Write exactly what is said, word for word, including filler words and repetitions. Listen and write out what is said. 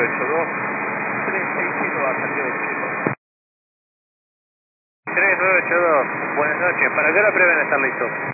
nueve ocho dos, tres seis siete a Santiago de Chile. tres nueve ocho dos, buenas noches, ¿para qué hora prevén estar listos?